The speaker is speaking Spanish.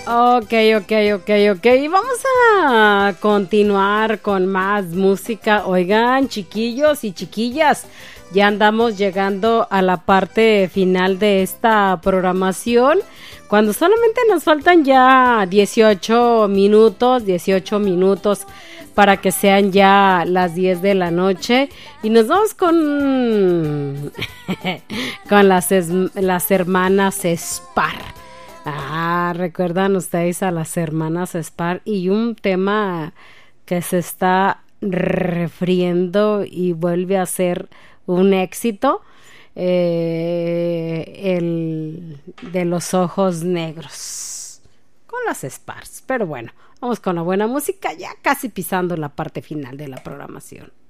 Ok. Vamos a continuar con más música. Oigan, chiquillos y chiquillas, ya andamos llegando a la parte final de esta programación. Cuando solamente nos faltan ya 18 minutos para que sean ya las 10 de la noche. Y nos vamos con, con las hermanas Spar. Recuerdan ustedes a las hermanas Spar y un tema que se está refriendo y vuelve a ser un éxito, el de los ojos negros con las Spars. Pero bueno, vamos con la buena música, ya casi pisando la parte final de la programación.